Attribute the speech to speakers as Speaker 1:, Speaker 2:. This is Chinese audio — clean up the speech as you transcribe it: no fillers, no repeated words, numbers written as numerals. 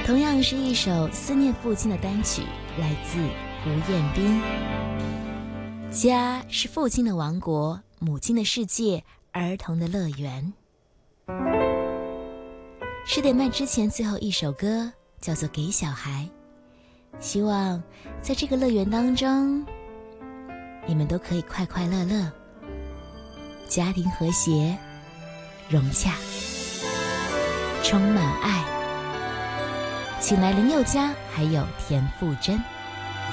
Speaker 1: 同样是一首思念父亲的单曲，来自胡彦斌。家是父亲的王国，母亲的世界，儿童的乐园。10点半之前最后一首歌叫做《给小孩》，希望在这个乐园当中，你们都可以快快乐乐，家庭和谐融洽，充满爱。请来林宥嘉还有田馥甄。